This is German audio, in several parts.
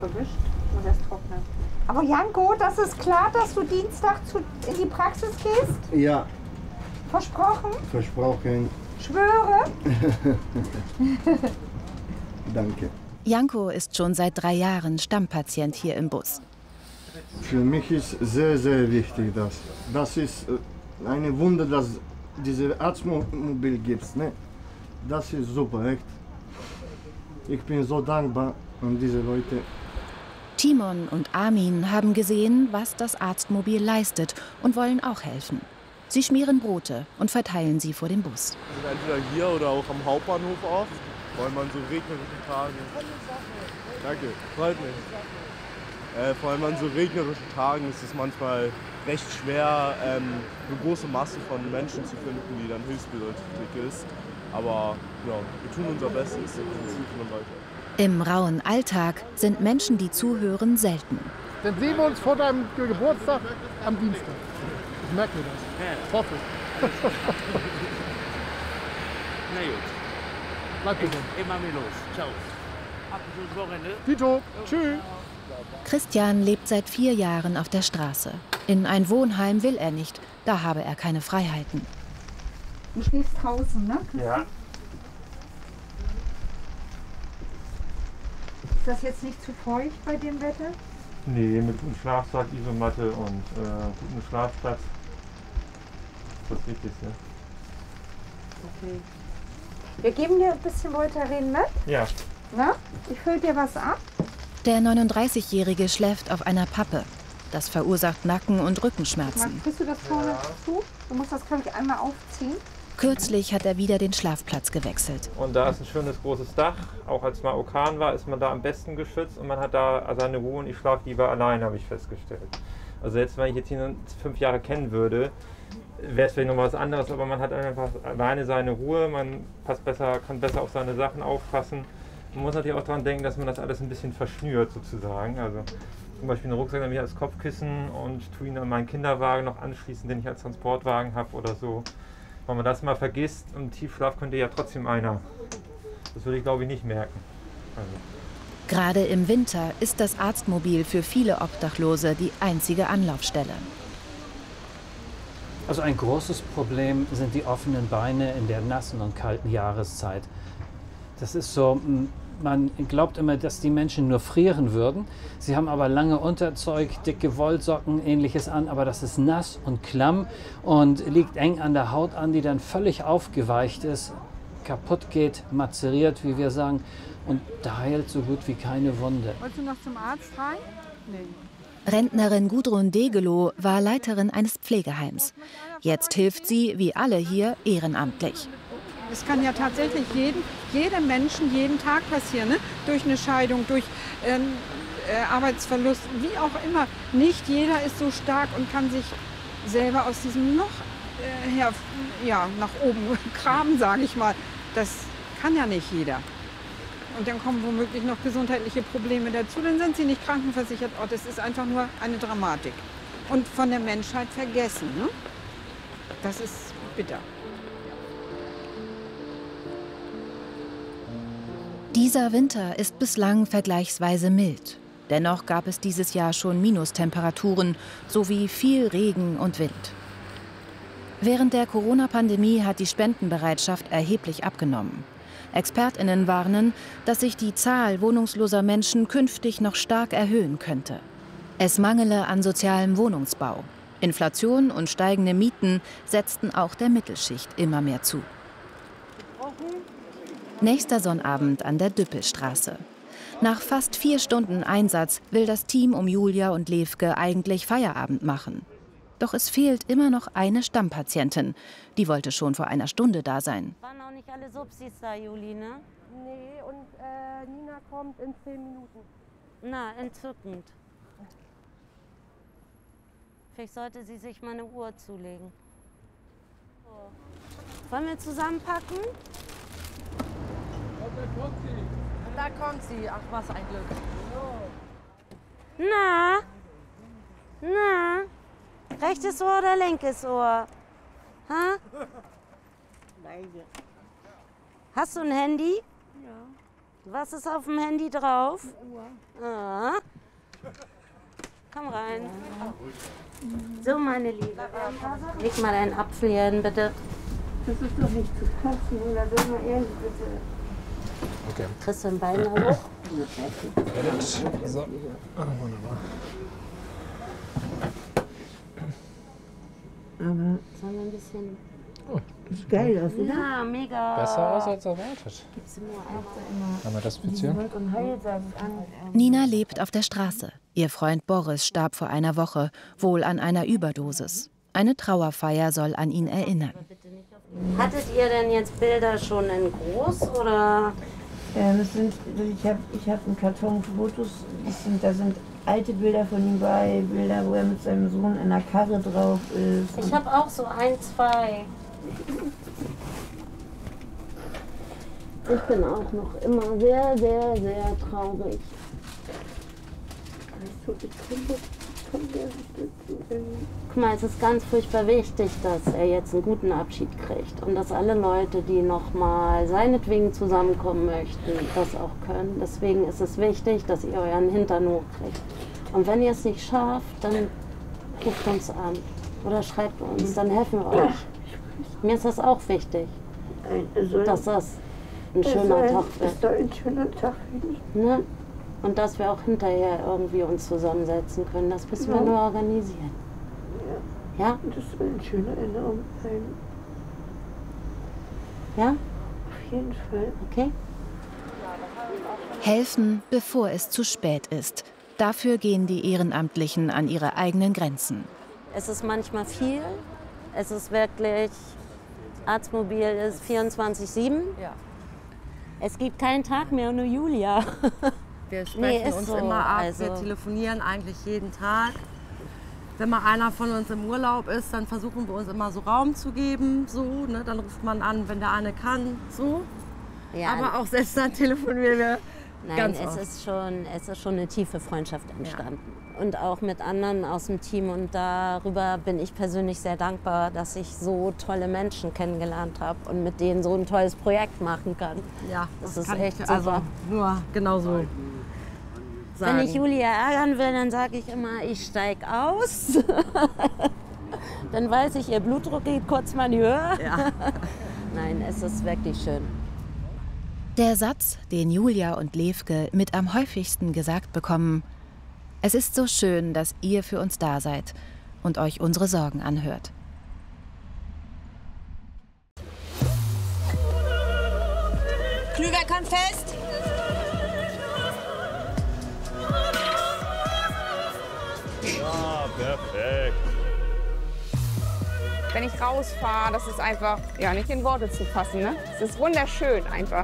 Gewischt, muss erst trocknen. Aber Janko, das ist klar, dass du Dienstag in die Praxis gehst? Ja. Versprochen? Versprochen. Schwöre? Danke. Janko ist schon seit 3 Jahren Stammpatient hier im Bus. Für mich ist sehr, sehr wichtig das. Das ist ein Wunder, dass diese Arztmobil gibt. Ne? Das ist super, echt. Ich bin so dankbar an diese Leute. Timon und Armin haben gesehen, was das Arztmobil leistet und wollen auch helfen. Sie schmieren Brote und verteilen sie vor dem Bus. Wir sind entweder hier oder auch am Hauptbahnhof oft, weil man so regnerischen Tagen... Danke, freut mich. Vor allem an so regnerischen Tagen ist es manchmal recht schwer, eine große Masse von Menschen zu finden, die dann hilfsbedürftig ist. Aber ja, wir tun unser Bestes und suchen weiter. Im rauen Alltag sind Menschen, die zuhören, selten. Dann sehen wir uns vor deinem Geburtstag am Dienstag. Ich merke mir das. Ich hoffe. Na gut. Bleib gesund. Immer mir los. Ciao. Habt ein schönes Wochenende. Tito, tschüss. Christian lebt seit 4 Jahren auf der Straße. In ein Wohnheim will er nicht, da habe er keine Freiheiten. Du schläfst draußen, ne? Ja. Ist das jetzt nicht zu feucht bei dem Wetter? Nee, mit gutem Schlafsack, Isomatte und gutem Schlafplatz. Das ist das Wichtigste. Okay. Wir geben dir ein bisschen Voltaren mit. Ja. Na? Ich fülle dir was ab. Der 39-Jährige schläft auf einer Pappe. Das verursacht Nacken- und Rückenschmerzen. Kriegst du das vorne zu? Du musst das, glaube ich, einmal aufziehen. Kürzlich hat er wieder den Schlafplatz gewechselt. Und da ist ein schönes großes Dach. Auch als mal Orkan war, ist man da am besten geschützt und man hat da seine Ruhe und ich schlafe lieber allein, habe ich festgestellt. Also jetzt, wenn ich jetzt hier 5 Jahre kennen würde, wäre es vielleicht noch was anderes, aber man hat einfach alleine seine Ruhe, man kann besser auf seine Sachen aufpassen. Man muss natürlich auch daran denken, dass man das alles ein bisschen verschnürt sozusagen. Also zum Beispiel einen Rucksack nehme ich als Kopfkissen und tue ihn an meinen Kinderwagen noch anschließen, den ich als Transportwagen habe oder so. Wenn man das mal vergisst, im Tiefschlaf könnte ja trotzdem einer. Das würde ich, glaube ich, nicht merken. Also. Gerade im Winter ist das Arztmobil für viele Obdachlose die einzige Anlaufstelle. Also ein großes Problem sind die offenen Beine in der nassen und kalten Jahreszeit. Das ist so, man glaubt immer, dass die Menschen nur frieren würden. Sie haben aber lange Unterzeug, dicke Wollsocken, ähnliches an, aber das ist nass und klamm und liegt eng an der Haut an, die dann völlig aufgeweicht ist, kaputt geht, mazeriert, wie wir sagen, und da heilt so gut wie keine Wunde. Wolltest du noch zum Arzt rein? Nee. Rentnerin Gudrun Degelow war Leiterin eines Pflegeheims. Jetzt hilft sie, wie alle hier, ehrenamtlich. Es kann ja tatsächlich jedem Menschen jeden Tag passieren, ne? Durch eine Scheidung, durch Arbeitsverlust, wie auch immer. Nicht jeder ist so stark und kann sich selber aus diesem Loch nach oben kramen, sage ich mal. Das kann ja nicht jeder. Und dann kommen womöglich noch gesundheitliche Probleme dazu, dann sind sie nicht krankenversichert. Oh, das ist einfach nur eine Dramatik. Und von der Menschheit vergessen. Ne? Das ist bitter. Dieser Winter ist bislang vergleichsweise mild. Dennoch gab es dieses Jahr schon Minustemperaturen sowie viel Regen und Wind. Während der Corona-Pandemie hat die Spendenbereitschaft erheblich abgenommen. ExpertInnen warnen, dass sich die Zahl wohnungsloser Menschen künftig noch stark erhöhen könnte. Es mangele an sozialem Wohnungsbau. Inflation und steigende Mieten setzten auch der Mittelschicht immer mehr zu. Nächster Sonnabend an der Düppelstraße. Nach fast 4 Stunden Einsatz will das Team um Julia und Levke eigentlich Feierabend machen. Doch es fehlt immer noch eine Stammpatientin. Die wollte schon vor einer Stunde da sein. Waren auch nicht alle Subsis da, Juli, ne? Nee, und Nina kommt in 10 Minuten. Na, entzückend. Vielleicht sollte sie sich mal eine Uhr zulegen. So. Wollen wir zusammenpacken? Da kommt sie. Ach, was ein Glück. Na? Na? Rechtes Ohr oder linkes Ohr? Ha? Beide. Hast du ein Handy? Ja. Was ist auf dem Handy drauf? Ah. Komm rein. So, meine Liebe. Leg mal deinen Apfel hier hin, bitte. Das ist doch nicht zu fassen, oder sag mal ehrlich, bitte. Okay. Kriegst du den Bein da hoch? So. Ah, wunderbar. Aber Sollen wir ein bisschen... das ist geil aus, oder? Ja, mega. Besser aus als erwartet. Gib's mir einfach. Haben wir das Beziehung? Und Heil sagt an. Nina lebt auf der Straße. Ihr Freund Boris starb vor einer Woche, wohl an einer Überdosis. Eine Trauerfeier soll an ihn erinnern. Hattet ihr denn jetzt Bilder schon in groß, oder? Ich hab einen Karton Fotos, da sind alte Bilder von ihm bei, Bilder, wo er mit seinem Sohn in einer Karre drauf ist. Ich habe auch so 1, 2. Ich bin auch noch immer sehr, sehr, sehr traurig. Guck mal, es ist ganz furchtbar wichtig, dass er jetzt einen guten Abschied kriegt und dass alle Leute, die noch mal seinetwegen zusammenkommen möchten, das auch können. Deswegen ist es wichtig, dass ihr euren Hintern hochkriegt. Und wenn ihr es nicht schafft, dann ruft uns an oder schreibt uns, dann helfen wir euch. Mir ist das auch wichtig, dass das ein schöner Tag wird. Das soll ein schöner Tag werden. Ne? Und dass wir auch hinterher irgendwie uns zusammensetzen können. Das müssen wir nur organisieren. Ja? Das soll eine schöne Erinnerung sein. Ja? Auf jeden Fall. Okay. Helfen, bevor es zu spät ist. Dafür gehen die Ehrenamtlichen an ihre eigenen Grenzen. Es ist manchmal viel. Es ist wirklich, Arztmobil ist 24/7. Ja. Es gibt keinen Tag mehr ohne Julia. Wir sprechen uns immer ab, wir telefonieren eigentlich jeden Tag. Wenn mal einer von uns im Urlaub ist, dann versuchen wir uns immer so Raum zu geben. So, ne? Dann ruft man an, wenn der eine kann. So. Ja. Aber auch selbst dann telefonieren wir ganz es oft. ist schon eine tiefe Freundschaft entstanden. Ja. Und auch mit anderen aus dem Team. Und darüber bin ich persönlich sehr dankbar, dass ich so tolle Menschen kennengelernt habe und mit denen so ein tolles Projekt machen kann. Ja, das ist kann echt ich super. also nur genauso sagen. Wenn ich Julia ärgern will, dann sage ich immer, ich steige aus. Dann weiß ich, ihr Blutdruck geht kurz mal in die Höhe. Ja. Nein, es ist wirklich schön. Der Satz, den Julia und Levke mit am häufigsten gesagt bekommen: Es ist so schön, dass ihr für uns da seid und euch unsere Sorgen anhört. Klüver kann fest. Ja, perfekt. Wenn ich rausfahre, das ist einfach ja, nicht in Worte zu fassen. Ne? Es ist wunderschön einfach.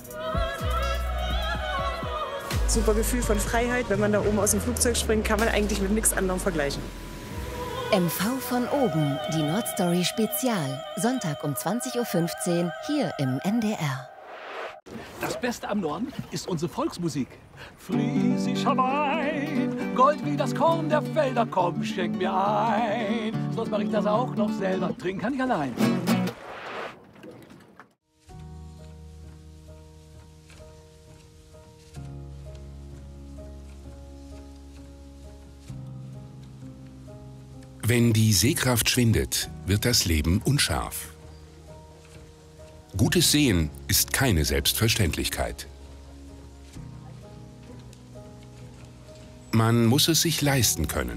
Super Gefühl von Freiheit. Wenn man da oben aus dem Flugzeug springt, kann man eigentlich mit nichts anderem vergleichen. MV von oben, die Nordstory Spezial. Sonntag um 20:15 Uhr hier im NDR. Das Beste am Norden ist unsere Volksmusik. Friesischer Wein, Gold wie das Korn der Felder, komm, schenk mir ein. Sonst mache ich das auch noch selber, trinken kann ich allein. Wenn die Sehkraft schwindet, wird das Leben unscharf. Gutes Sehen ist keine Selbstverständlichkeit. Man muss es sich leisten können.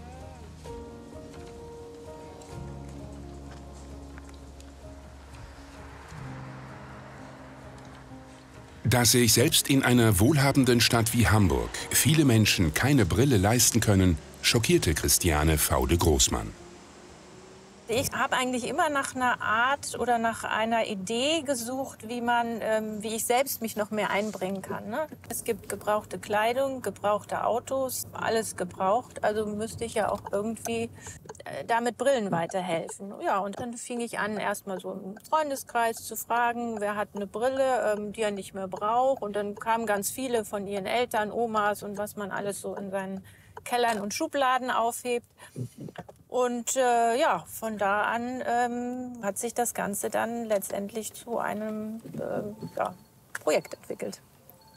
Dass sich selbst in einer wohlhabenden Stadt wie Hamburg viele Menschen keine Brille leisten können, schockierte Christiane Faude-Großmann. Ich habe eigentlich immer nach einer Art oder nach einer Idee gesucht, wie ich selbst mich noch mehr einbringen kann. Ne? Es gibt gebrauchte Kleidung, gebrauchte Autos, alles gebraucht. Also müsste ich ja auch irgendwie damit Brillen weiterhelfen. Ja, und dann fing ich an, erstmal so im Freundeskreis zu fragen, wer hat eine Brille, die er nicht mehr braucht. Und dann kamen ganz viele von ihren Eltern, Omas und was man alles so in seinen Kellern und Schubladen aufhebt. Und ja, von da an hat sich das Ganze dann letztendlich zu einem Projekt entwickelt.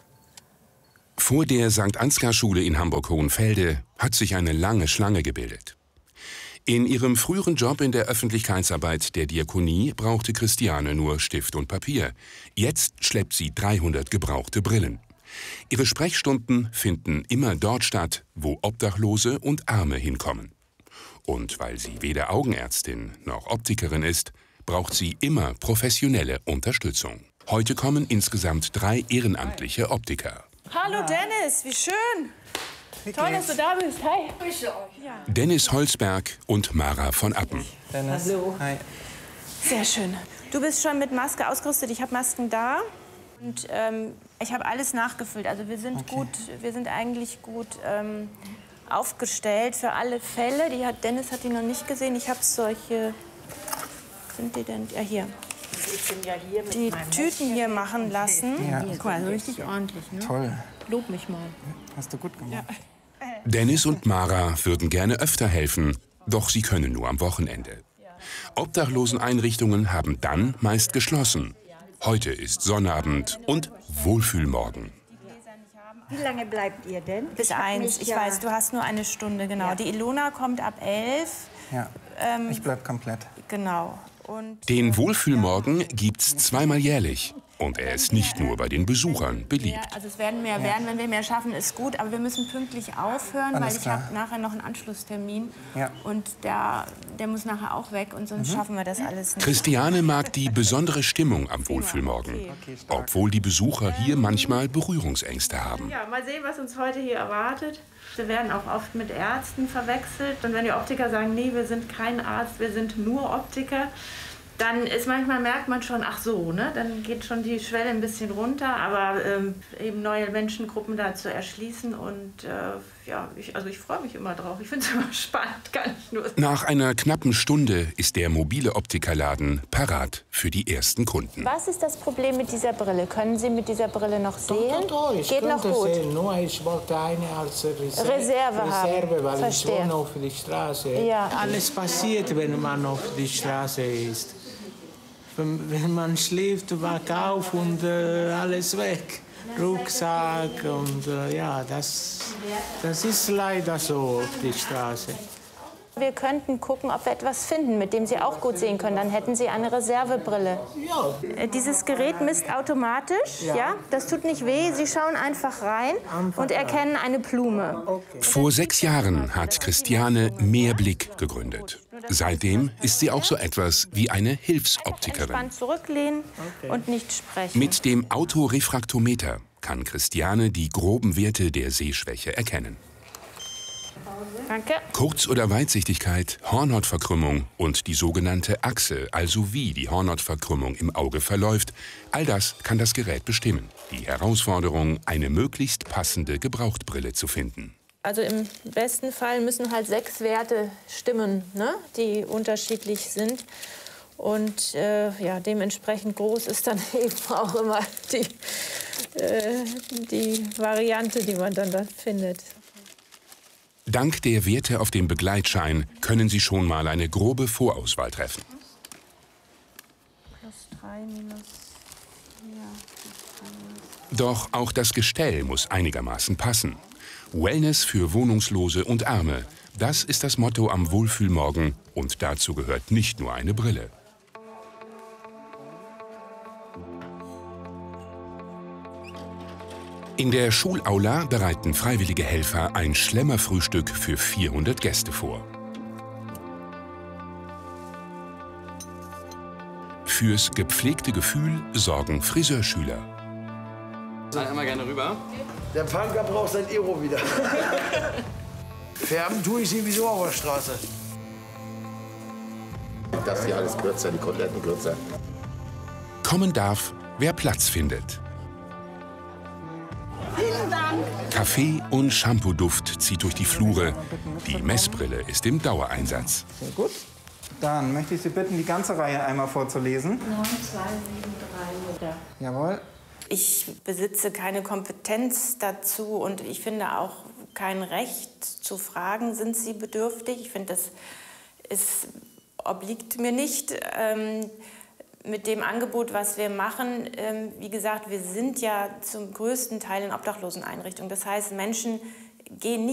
Vor der St. Ansgar-Schule in Hamburg-Hohenfelde hat sich eine lange Schlange gebildet. In ihrem früheren Job in der Öffentlichkeitsarbeit der Diakonie brauchte Christiane nur Stift und Papier. Jetzt schleppt sie 300 gebrauchte Brillen. Ihre Sprechstunden finden immer dort statt, wo Obdachlose und Arme hinkommen. Und weil sie weder Augenärztin noch Optikerin ist, braucht sie immer professionelle Unterstützung. Heute kommen insgesamt 3 ehrenamtliche Optiker. Hallo Dennis, wie schön. Toll, dass du da bist. Hi. Dennis Holzberg und Mara von Appen. Dennis. Hallo. Hi. Sehr schön. Du bist schon mit Maske ausgerüstet. Ich habe Masken da. Und ich habe alles nachgefüllt. Also wir sind eigentlich gut aufgestellt für alle Fälle. Dennis hat die noch nicht gesehen. Ich habe solche, sind die denn? Ja, hier. Die Tüten hier machen lassen. Ja. Guck mal, also richtig ordentlich. Ne? Toll. Lob mich mal. Hast du gut gemacht. Ja. Dennis und Mara würden gerne öfter helfen, doch sie können nur am Wochenende. Obdachloseneinrichtungen haben dann meist geschlossen. Heute ist Sonnabend und Wohlfühlmorgen. Wie lange bleibt ihr denn? Bis 1. Ich weiß, du hast nur eine Stunde, genau. Ja. Die Ilona kommt ab 11. Ja, ich bleib komplett. Genau. Und den Wohlfühlmorgen gibt's zweimal jährlich. Und er ist nicht nur bei den Besuchern beliebt. Ja, also es werden mehr werden, wenn wir mehr schaffen, ist gut. Aber wir müssen pünktlich aufhören, weil ich habe nachher noch einen Anschlusstermin. Ja. Und der muss nachher auch weg und sonst schaffen wir das alles nicht. Christiane mag die besondere Stimmung am Wohlfühlmorgen. Obwohl die Besucher hier manchmal Berührungsängste haben. Ja, mal sehen, was uns heute hier erwartet. Wir werden auch oft mit Ärzten verwechselt. Und wenn die Optiker sagen, nee, wir sind kein Arzt, wir sind nur Optiker, dann ist manchmal, merkt man schon, ach so, ne? Dann geht schon die Schwelle ein bisschen runter, aber eben neue Menschengruppen da zu erschließen und ja, ich freue mich immer drauf. Ich finde es immer spannend, gar nicht nur. Nach einer knappen Stunde ist der mobile Optikerladen parat für die ersten Kunden. Was ist das Problem mit dieser Brille? Können Sie mit dieser Brille noch sehen? Ich Geht noch gut? Sehen, nur ich wollte eine als Reserve haben. Weil Verstehe. ich wohne auf der Straße. Ja. Alles passiert, wenn man auf der Straße ist. Wenn man schläft, wacht auf und alles weg. Rucksack und ja, das ist leider so auf der Straße. Wir könnten gucken, ob wir etwas finden, mit dem Sie auch gut sehen können. Dann hätten Sie eine Reservebrille. Ja. Dieses Gerät misst automatisch, ja. Das tut nicht weh. Sie schauen einfach rein und erkennen eine Blume. Okay. Vor 6 Jahren hat Christiane Mehrblick gegründet. Seitdem ist sie auch so etwas wie eine Hilfsoptikerin. Entspannt zurücklehnen und nicht sprechen. Mit dem Autorefraktometer kann Christiane die groben Werte der Sehschwäche erkennen. Danke. Kurz- oder Weitsichtigkeit, Hornhautverkrümmung und die sogenannte Achse, also wie die Hornhautverkrümmung im Auge verläuft, all das kann das Gerät bestimmen. Die Herausforderung, eine möglichst passende Gebrauchtbrille zu finden. Also im besten Fall müssen halt 6 Werte stimmen, ne? Die unterschiedlich sind. Und ja, dementsprechend groß ist dann eben auch immer die Variante, die man dann da findet. Dank der Werte auf dem Begleitschein können Sie schon mal eine grobe Vorauswahl treffen. +3 minus, ja, Doch auch das Gestell muss einigermaßen passen. Wellness für Wohnungslose und Arme, das ist das Motto am Wohlfühlmorgen und dazu gehört nicht nur eine Brille. In der Schulaula bereiten freiwillige Helfer ein Schlemmerfrühstück für 400 Gäste vor. Fürs gepflegte Gefühl sorgen Friseurschüler. Einmal gerne rüber. Der Punker braucht sein Ero wieder. Färben tue ich sowieso auf der Straße. Das hier alles kürzer, die Koteletten kürzer. Kommen darf, wer Platz findet. Vielen Dank. Kaffee- und Shampoo-Duft zieht durch die Flure. Die Messbrille ist im Dauereinsatz. Sehr gut. Dann möchte ich Sie bitten, die ganze Reihe einmal vorzulesen. 9273. Jawohl. Ich besitze keine Kompetenz dazu und ich finde auch kein Recht zu fragen, sind Sie bedürftig? Ich finde, das obliegt mir nicht. mit dem Angebot, was wir machen, wie gesagt, wir sind ja zum größten Teil in Obdachloseneinrichtungen. Das heißt, Menschen gehen nicht